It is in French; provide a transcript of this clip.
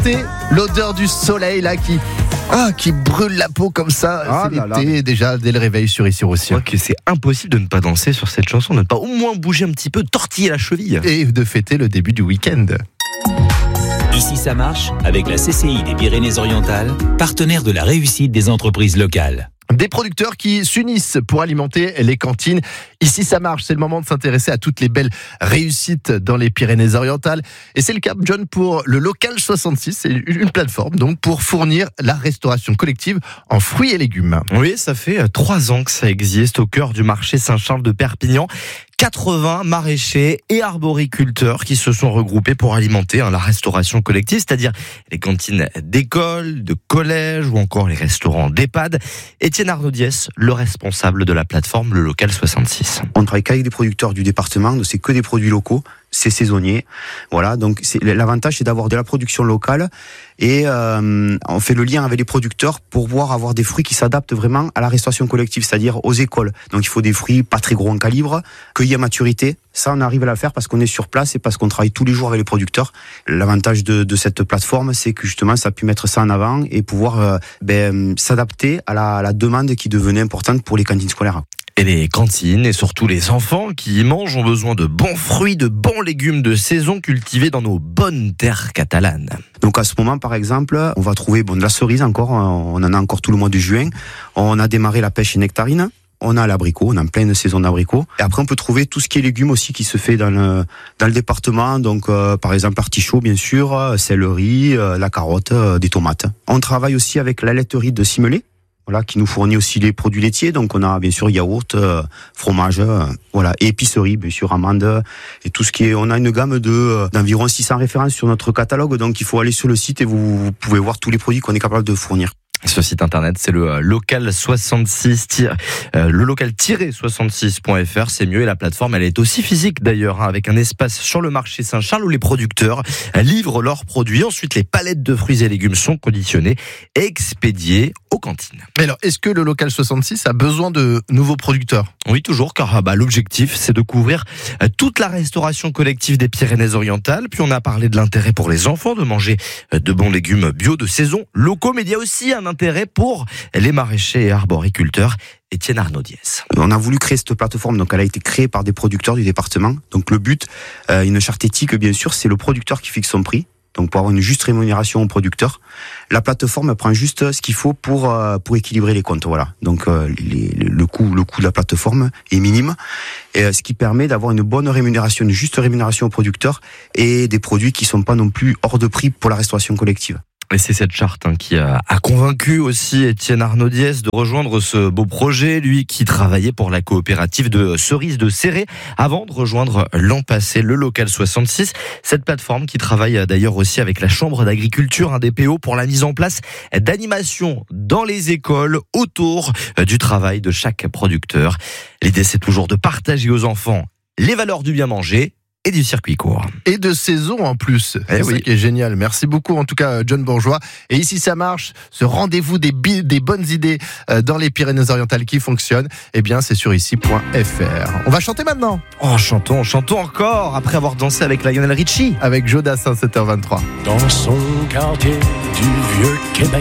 l'été, l'odeur du soleil là qui brûle la peau comme ça. C'est l'été déjà dès le réveil sur Ici aussi. Je crois que c'est impossible de ne pas danser sur cette chanson, de ne pas au moins bouger un petit peu, tortiller la cheville. Et de fêter le début du week-end. Ici ça marche avec la CCI des Pyrénées-Orientales, partenaire de la réussite des entreprises locales. Des producteurs qui s'unissent pour alimenter les cantines. Ici, ça marche. C'est le moment de s'intéresser à toutes les belles réussites dans les Pyrénées-Orientales. Et c'est le cas, John, pour le Local 66. C'est une plateforme donc pour fournir la restauration collective en fruits et légumes. Oui, ça fait 3 ans que ça existe au cœur du marché Saint-Charles de Perpignan. 80 maraîchers et arboriculteurs qui se sont regroupés pour alimenter la restauration collective, c'est-à-dire les cantines d'école, de collège ou encore les restaurants d'EHPAD. Étienne Arnaudiès, le responsable de la plateforme Le Local 66. On travaille qu'avec des producteurs du département, c'est que des produits locaux, c'est saisonnier. Voilà, donc l'avantage c'est d'avoir de la production locale et on fait le lien avec les producteurs pour pouvoir avoir des fruits qui s'adaptent vraiment à la restauration collective, c'est-à-dire aux écoles. Donc il faut des fruits pas très gros en calibre, cueillis à maturité. Ça, on arrive à la faire parce qu'on est sur place et parce qu'on travaille tous les jours avec les producteurs. L'avantage de cette plateforme, c'est que justement, ça a pu mettre ça en avant et pouvoir s'adapter à la demande qui devenait importante pour les cantines scolaires. Et les cantines, et surtout les enfants qui y mangent, ont besoin de bons fruits, de bons légumes de saison cultivés dans nos bonnes terres catalanes. Donc à ce moment, par exemple, on va trouver de la cerise encore, on en a encore tout le mois de juin. On a démarré la pêche et nectarine. On a l'abricot, on a en pleine saison d'abricot. Et après, on peut trouver tout ce qui est légumes aussi qui se fait dans le département. Donc, par exemple, artichaut, bien sûr, céleri, la carotte, des tomates. On travaille aussi avec la laiterie de Simelé. Voilà, qui nous fournit aussi les produits laitiers. Donc, on a bien sûr yaourt, fromage, voilà, et épicerie, bien sûr, amandes, et tout ce qui est. On a une gamme d'environ 600 références sur notre catalogue. Donc, il faut aller sur le site et vous pouvez voir tous les produits qu'on est capable de fournir. Ce site internet, c'est le local 66, le local-66.fr, c'est mieux. Et la plateforme, elle est aussi physique d'ailleurs, avec un espace sur le marché Saint-Charles où les producteurs livrent leurs produits. Ensuite, les palettes de fruits et légumes sont conditionnées et expédiées aux cantines. Mais alors, est-ce que le Local 66 a besoin de nouveaux producteurs ? Oui, toujours, car l'objectif, c'est de couvrir toute la restauration collective des Pyrénées-Orientales. Puis on a parlé de l'intérêt pour les enfants de manger de bons légumes bio de saison, locaux, mais il y a aussi un intérêt pour les maraîchers et arboriculteurs. Étienne Arnaudiès. On a voulu créer cette plateforme, donc elle a été créée par des producteurs du département. Donc le but, une charte éthique, bien sûr, c'est le producteur qui fixe son prix. Donc pour avoir une juste rémunération au producteur, la plateforme prend juste ce qu'il faut pour équilibrer les comptes. Voilà. Donc le coût de la plateforme est minime, et ce qui permet d'avoir une bonne rémunération, une juste rémunération au producteur et des produits qui sont pas non plus hors de prix pour la restauration collective. Et c'est cette charte qui a convaincu aussi Étienne Arnaudiès de rejoindre ce beau projet, lui qui travaillait pour la coopérative de cerises de Céré avant de rejoindre l'an passé le Local 66. Cette plateforme qui travaille d'ailleurs aussi avec la Chambre d'agriculture, un DPO, pour la mise en place d'animations dans les écoles autour du travail de chaque producteur. L'idée, c'est toujours de partager aux enfants les valeurs du bien manger et du circuit court. Et de saison en plus. C'est ça qui est génial. Merci beaucoup en tout cas John Bourgeois. Et ici ça marche, ce rendez-vous des bonnes idées dans les Pyrénées-Orientales qui fonctionne, eh bien c'est sur ici.fr. On va chanter maintenant. Oh, chantons encore après avoir dansé avec Lionel Richie. Avec Joe Dassin, 7h23. Dans son quartier du vieux Québec.